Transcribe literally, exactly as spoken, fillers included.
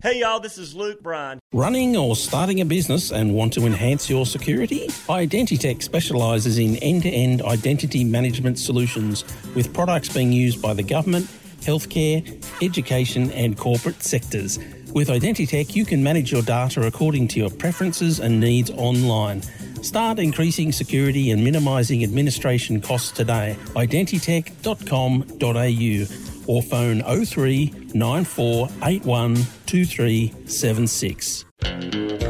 Hey y'all, this is Luke Bryan. Running or starting a business and want to enhance your security? Identitech specialises in end-to-end identity management solutions with products being used by the government, healthcare, education and corporate sectors. With Identitech, you can manage your data according to your preferences and needs online. Start increasing security and minimising administration costs today. identitech dot com dot a u or phone oh three nine four eight one two three seven six.